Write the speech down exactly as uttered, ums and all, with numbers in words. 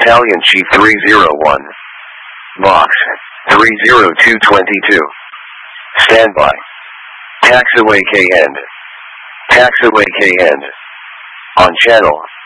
Battalion Chief three zero one. Box three zero two two two. Standby. Taxiway K N. Taxiway K N. On channel